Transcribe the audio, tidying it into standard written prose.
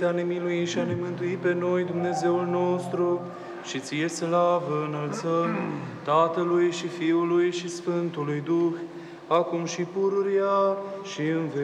este a ne milui și a ne mântui pe noi, Dumnezeul nostru, și ție slavă înălțăm Tatălui și Fiului și Sfântului Duh, acum și pururia și în veci.